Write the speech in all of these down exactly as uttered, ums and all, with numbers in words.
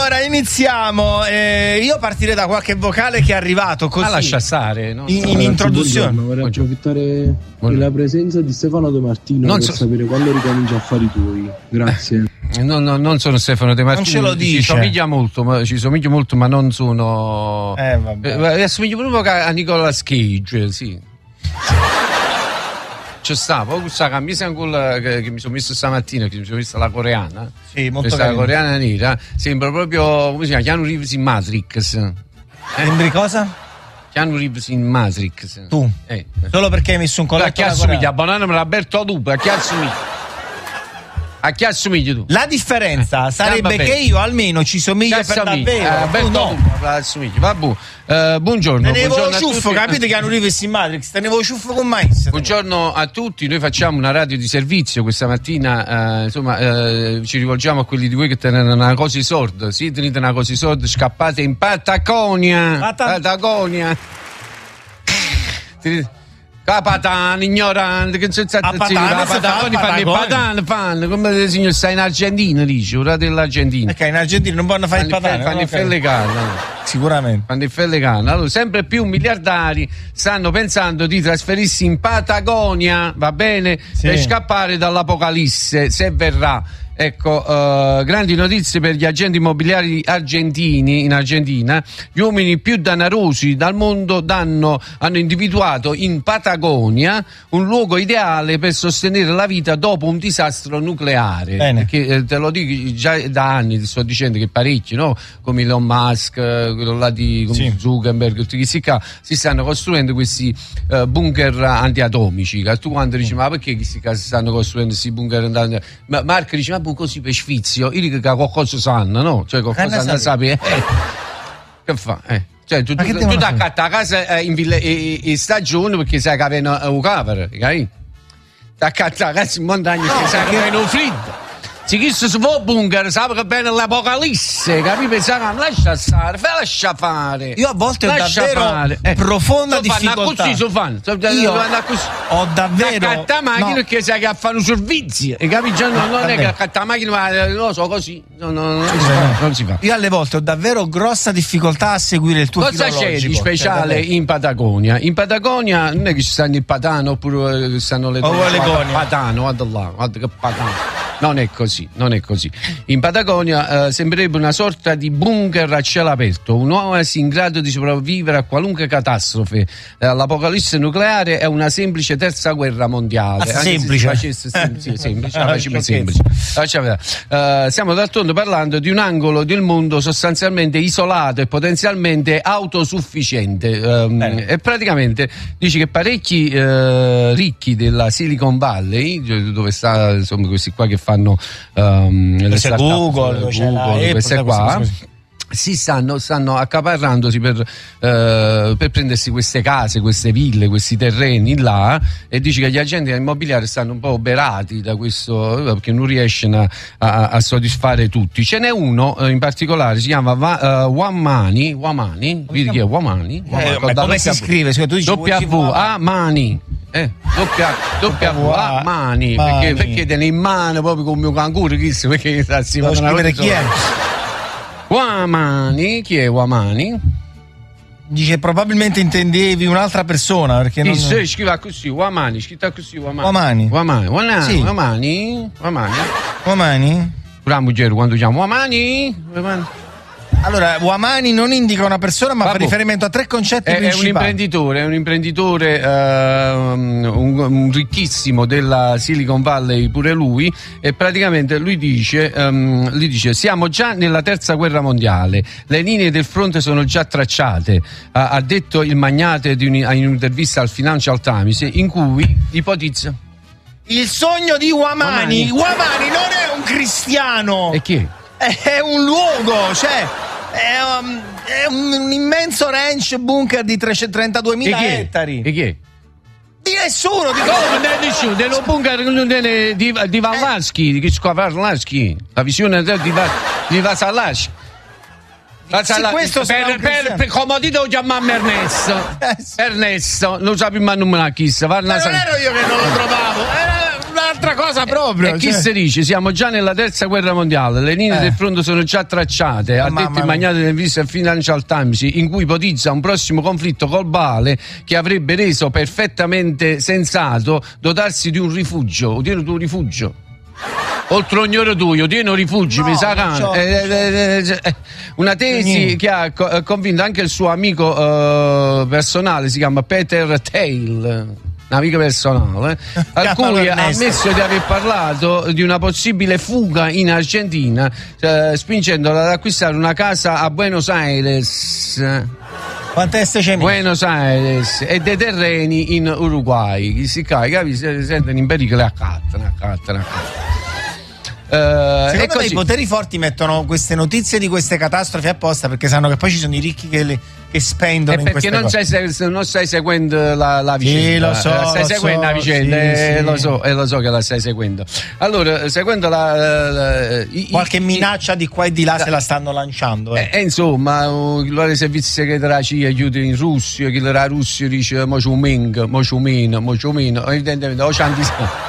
Allora iniziamo. Eh, io partirei da qualche vocale che è arrivato così. Ma lascia stare, no? In, in Ragazzi, introduzione. buongiorno, vorrei approfittare Buongiorno. della presenza di Stefano De Martino Non per so- sapere quando ricomincia affari tuoi. Grazie. No, no, non sono Stefano De Martino. Non ce lo dice. Ci somiglia molto, ma, ci somiglia molto, ma non sono. Eh, vabbè. Eh, assomiglio proprio a Nicolas Cage, sì. C'è stava questa camisa che, che mi sono messo stamattina, che mi sono messa la coreana. Sì, molto questa carino. coreana nera. Sembra proprio, come si chiama? Keanu Reeves in Matrix. Eh? Sembri cosa? Keanu Reeves in Matrix. Tu. Eh. Solo perché hai messo un A colletto chi alla assomiglia? coreana. Bonanno me l'ha aperto tu, a chi assomiglia? A chi assomigli tu? La differenza Eh, sarebbe vabbè. che io almeno ci somiglio Chi per assomiglia? davvero. Eh, Tu Alberto no. tu, assomigli. Vabbè. Eh, buongiorno. Tenevo buongiorno a ciuffo, tutti. capite che hanno Reeves in Matrix? Tenevo ciuffo con mais. Buongiorno a tutti, noi facciamo una radio di servizio questa mattina, eh, insomma eh, ci rivolgiamo a quelli di voi che tengono una cosa sorda, sì, tenete una cosa sorda, scappate in Patagonia, Pata- Patagonia. Capatano, ignorante, che non sa A Patane si fa, Patagonia, fanno i Patagonia. patane, fanno, come il signor sta in Argentina, dice, ora dell'Argentina. Perché in Argentina non possono fare il Fanno patano. fanno no? il fellecano. Sicuramente. Fanno il fellecano. Allora, sempre più miliardari stanno pensando di trasferirsi in Patagonia, va bene? Sì. Per scappare dall'apocalisse, se verrà. Ecco, eh, grandi notizie per gli agenti immobiliari argentini in Argentina. Gli uomini più danarosi dal mondo danno, hanno individuato in Patagonia un luogo ideale per sostenere la vita dopo un disastro nucleare. Bene. Che, eh, te lo dico già da anni, ti sto dicendo che parecchi, no? Come Elon Musk, eh, quello là di come Sì. Zuckerberg, tutti questi qua, si stanno costruendo questi eh, bunker antiatomici. Che tu quando dici, ma perché questi qua si stanno costruendo questi bunker antiatomici? Ma Marco dice, ma così per sfizio, io dico che qualcosa sanno, no? Cioè qualcosa Eh, ne ne sape. Eh. Che fa? Eh. Cioè tu, Ma tu, che tu devono ti fare? accatta a casa eh, in, ville- in, in stagione perché sai che aveva un cavolo, capi? Ti accatta a casa in montagna perché sai che aveva un freddo. Se questo si può bunker, sa che bene l'apocalisse, capi? Pensare, lascia stare, fai lascia fare. Io a volte ho Lascia davvero fare. Eh. profonda So fanno difficoltà. così, so fanno. So- Io fanno così. ho davvero. Accatta la macchina no. perché sai che fanno servizi, e capi? Già non, non è vabbè. che accatta la macchina, ma eh, lo so così. No, no, non, si Vabbè. fa, non si fa. Io alle volte ho davvero grossa difficoltà a seguire il tuo Cosa c'è filologico. di speciale Cioè, in Patagonia? In Patagonia non è che ci stanno il patano oppure eh, stanno le O donne. le Guarda, gonie. patano, guarda là, guarda che patano. Non è così, non è così. In Patagonia eh, sembrerebbe una sorta di bunker a cielo aperto, un'oasi in grado di sopravvivere a qualunque catastrofe. Eh, l'apocalisse nucleare è una semplice terza guerra mondiale. Ah, Anche se semplice. si facesse sem- sì, semplice, la Ah, facciamo sciocchezza. semplice. Facciamo vedere. Eh, stiamo d'altronde parlando di un angolo del mondo sostanzialmente isolato e potenzialmente autosufficiente. Ehm, Bene. e praticamente dice che parecchi eh, ricchi della Silicon Valley, dove sta insomma questi qua che fanno ehm, le C'è start-up, Google, eh, c'è la Apple, queste queste qua. cose. Si stanno, stanno accaparrandosi per, eh, per prendersi queste case, queste ville, questi terreni là, e dice che gli agenti immobiliari stanno un po' oberati da questo perché non riescono a, a, a soddisfare tutti. Ce n'è uno eh, in particolare, si chiama Va, uh, Wamani, Wamani, vedi chi è Wamani? Eh, ma come si scrive? Scusa, tu dici W A Mani. Eh, W A Mani, perché, perché te ne in mano proprio come un canguro, chissà, perché sta si Devo scrivere chi è? Wamani, chi è Wamani? Dice probabilmente intendevi un'altra persona perché non... Chi se scrive così, Wamani, scritto così, Wamani. Wamani. Wamani, Wamani, Sì. Wamani, Wamani. Wamani? La moglie quando chiama Wamani, Wamani. Allora, Wamani non indica una persona ma Vabbè. fa riferimento a tre concetti È, è un principali. imprenditore, è un imprenditore ehm, un, un ricchissimo della Silicon Valley pure lui, e praticamente lui dice, ehm, lui dice siamo già nella terza guerra mondiale, le linee del fronte sono già tracciate, ha, ha detto il magnate di un, in un'intervista al Financial Times in cui ipotizza. Il sogno di Wamani. Wamani. Wamani non è un cristiano. E chi è? È un luogo, cioè è un, è un, un immenso ranch bunker di trecentotrentaduemila E chi è? ettari. E chi è? Di nessuno, di No, non è nessuno, dello bunker delle- di, di Valarsky, di Valarsky, la visione di, Va- di Vasalaschi. Sì, questo sarà per, un per, cristiano. per comodità lo chiamiamo Ernesto. Eh, sì. Ernesto, non sappiamo il nome a chi sta. Ma non ero io che non lo trovavo, era una un'altra cosa proprio. E chi cioè. si dice? Siamo già nella terza guerra mondiale, le linee Eh. del fronte sono già tracciate, ha Mamma detto il mia. magnate del visto al Financial Times, in cui ipotizza un prossimo conflitto globale che avrebbe reso perfettamente sensato dotarsi di un rifugio. Tieni tu un rifugio. Oltre ogni ora tuo, tieni un rifugio, No, mi sa non c'ho, cane. Eh, eh, eh, eh, una tesi Niente. che ha co- eh, convinto anche il suo amico eh, personale, si chiama Peter Thiel, un amico personale, a Chiamalo cui ha Ernesto. ammesso di aver parlato di una possibile fuga in Argentina, eh, spingendola ad acquistare una casa a Buenos Aires. Quante S c'è? Buenos Aires e dei terreni in Uruguay. Chi si carica, si sentono in pericolo e accattano, accattano, accattano. Uh, Secondo me i poteri forti mettono queste notizie di queste catastrofi apposta perché sanno che poi ci sono i ricchi che, le, che spendono in perché queste non cose. stai, se- non stai seguendo la, la vicenda. lo so, Eh, stai lo seguendo so, la vicenda, sì, eh, sì. lo so, e lo so che la stai seguendo. Allora, seguendo la, la- la- i- Qualche i- minaccia di qua e di là se la stanno lanciando. Eh. E eh, insomma, uh, il servizio segreto della C I A chiude in Russia, chi la Russia dice mo c'è un Ming, mo c'è un Min, mo c'è un Min, evidentemente o c'è anti-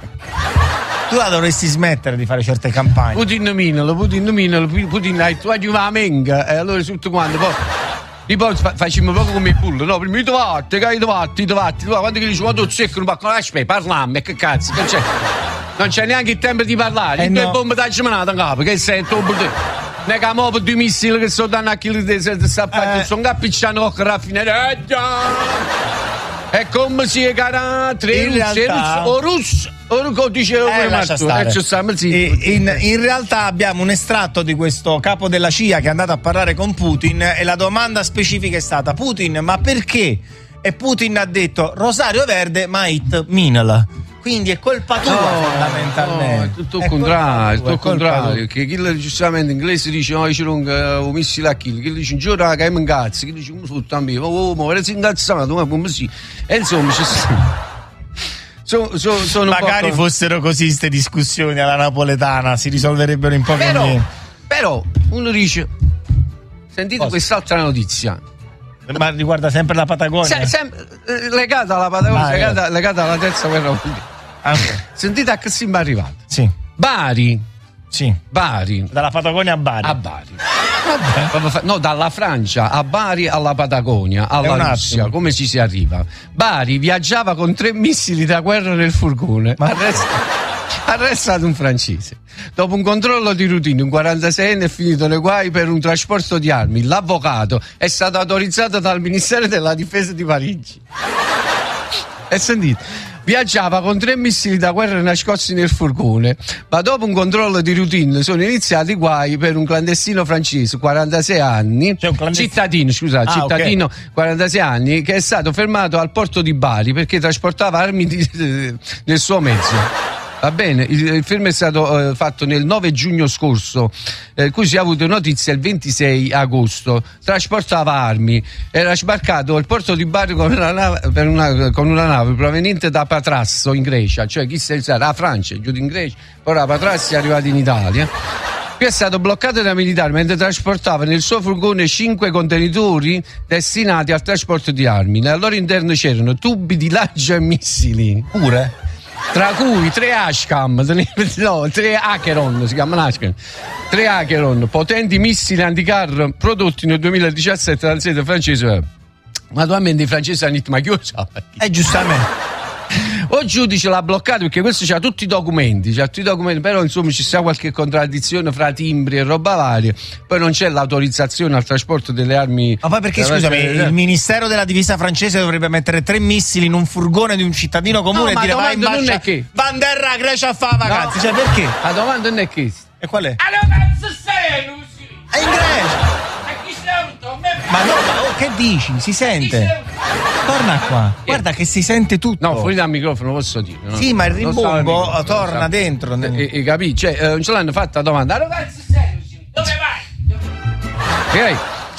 Tu la dovresti smettere di fare certe campagne. Putin minalo, Putin minalo, Putin hai tu hai una menga e allora tutto quanto poi e poi fa- facciamo proprio come i bulli, no? Prima i trovatti, che i trovatti, i trovatti, quando gli dici quando secco, ma aspetta, parlammi, che cazzo, che c'è? Non c'è neanche il tempo di parlare, Eh e due no. bombe da gemanata in capo, che sei tu? Non è che abbiamo due missili che sono danno a chi li sta facendo, Eh. sono cappicciano con raffineria, eh già! È come si è carattere, In realtà- o russo, o russo, diceva Eh, pure lascia Martù, stare. e ci stiamo E zitti. in, in realtà abbiamo un estratto di questo capo della C I A che è andato a parlare con Putin e la domanda specifica è stata: Putin, ma perché? E Putin ha detto Rosario Verde, ma it minala. Quindi è colpa tua fondamentalmente. No, è tutto il È colpa contrario, tua, tutto il è colpa contrario. tua. Che chi giustamente in inglese dice no, c'è un, uh, un missile a kill, chi dice un giorno che è un cazzo, chi dice un frutto a me, oh, ma ora si incazzato, ma come si. E insomma ci sono. So, sono un Magari po'... fossero così queste discussioni alla napoletana, si risolverebbero in pochi Però, minuti. però uno dice, sentite Cosa? quest'altra notizia. Ma riguarda sempre la Patagonia. Se, sem- eh, legata alla Patagonia, Ah, legata, legata alla terza guerra mondiale. Ah, ok. Sentite a che siamo arrivati. Sì, Bari, sì. Bari, Dalla Patagonia a Bari. a Bari. Proprio fa- No, dalla Francia a Bari alla Patagonia, È un alla Russia, attimo. come ci si arriva? Bari viaggiava con tre missili da guerra nel furgone. Ma- Arresta- arrestato un francese. Dopo un controllo di routine, un quarantaseienne è finito nei guai per un trasporto di armi. L'avvocato è stato autorizzato dal Ministero della Difesa di Parigi. E sentite, viaggiava con tre missili da guerra nascosti nel furgone, ma dopo un controllo di routine sono iniziati i guai per un clandestino francese, quarantasei anni, Cioè un clandestino- cittadino, scusate, Ah, cittadino, quarantasei anni, che è stato fermato al porto di Bari perché trasportava armi di- nel suo mezzo. Va bene, il, il film è stato eh, fatto nel nove giugno scorso, eh, cui si è avuto notizia il ventisei agosto. Trasportava armi, era sbarcato al porto di Bari con una nave, per una, con una nave proveniente da Patrasso in Grecia, cioè chi sta a Francia, giù in Grecia, poi da Patrasso è arrivato in Italia. Qui è stato bloccato dai militari mentre trasportava nel suo furgone cinque contenitori destinati al trasporto di armi. Al loro interno c'erano tubi di lancio e missili. Pure? Tra cui tre Ashcam, no, tre Acheron, si chiamano Ashcam, tre Acheron, potenti missili anticarro prodotti nel duemiladiciassette dal sede francese. Ma naturalmente i francesi hanno detto, ma chi lo sa? Eh, giustamente. O il giudice l'ha bloccato perché questo c'ha tutti i documenti, c'ha tutti i documenti, però insomma ci sta qualche contraddizione fra timbri e roba varia. Poi non c'è l'autorizzazione al trasporto delle armi. Ma poi perché, Eh, scusami, eh, il Ministero della Difesa francese dovrebbe mettere tre missili in un furgone di un cittadino comune No, e ma dire vai in domanda non Bascia, è che- Vanderra Grecia a fa vacanze. No. Cioè, perché? La domanda non è questa. E qual è? Allora cazzo sei, Lucy? È in Grecia! E chi sei avuto? Ma no, ma oh, che dici? Si sente? Torna qua. Guarda che si sente tutto. No, fuori dal microfono posso dire. No? Sì, ma il Non stava al rimbombo microfono, torna stava- dentro. E, e capì? Cioè, eh, non ce l'hanno fatta la domanda. Allora cazzo sei, Lucy? Dove vai? Ok?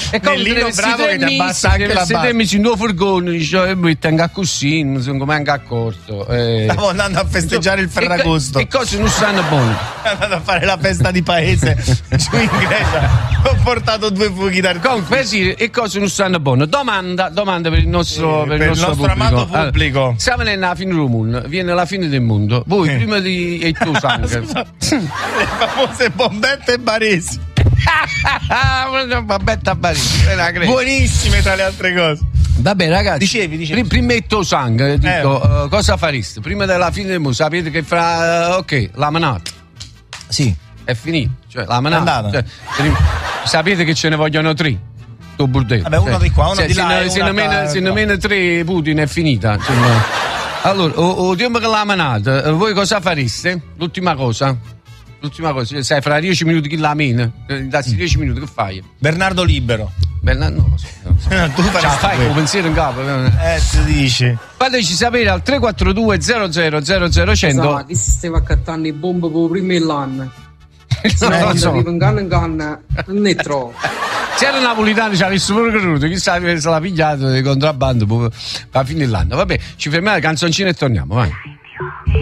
E come Nellino bravo che ti abbassa anche la se base. te mi in due furgoni, dice, e mi tengo così, non sono come anche accorto. Eh. Stavo andando a festeggiare il Ferragosto. E, co- e cose non stanno buone. Andando a fare la festa di paese giù in Grecia. Ho portato due fuochi d'artificio. Comunque, per dire, e cose non stanno buone. Domanda, domanda per il nostro, Eh, per il per il nostro, nostro amato pubblico. pubblico. Allora, stiamo nella fine del mondo, viene la fine del mondo. Voi Eh. prima di e tu sangue. Le famose bombette baresi. Babetta Barisi, è una crema. Buonissime tra le altre cose. Vabbè ragazzi, Dicevi, dicevi. pri- primetto sangue, dico, eh, cosa fareste? Prima della fine del mondo, sapete che fra, eh, ok, la manata Sì. è finita, cioè la manata, Andata. cioè, prim- sapete che ce ne vogliono tre, tu bordello. Vabbè, uno di qua, uno se, di se là ne- e se una ne mena- qua- se ne mena tre Putin è finita. Cioè, no. Allora, o, o tempo che la manata, eh, voi cosa fareste? L'ultima cosa, l'ultima cosa, cioè, sai, fra dieci minuti chi la mena, eh, dassi dieci minuti che fai? Bernardo Libero. Bella, no, lo so, non lo so. Tu Ciao, faresti fai quello. un pensiero in capo. eh. Eh, si dice. Fateci sapere al tre quattro due zero zero zero zero cento. Sa, chi si stava accattando le bombe per prima dell'anno? Non lo Quando so. arriva in canna in canna, non ne trovo. Se era napolitano ci avesse pure creduto, chissà se l'ha pigliato di contrabbando poi, a fine dell'anno. Vabbè, ci fermiamo, canzoncina e torniamo, vai.